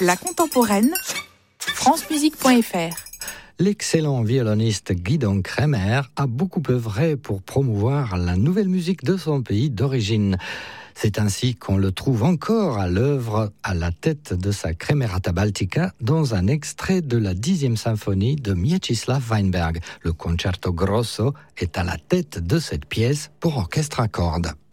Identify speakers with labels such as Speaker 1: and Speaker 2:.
Speaker 1: La contemporaine, francemusique.fr.
Speaker 2: L'excellent violoniste Guidon Kremer a beaucoup œuvré pour promouvoir la nouvelle musique de son pays d'origine. C'est ainsi qu'on le trouve encore à l'œuvre à la tête de sa Kremerata Baltica dans un extrait de la 10e symphonie de Mieczysław Weinberg. Le Concerto Grosso est à la tête de cette pièce pour orchestre à cordes.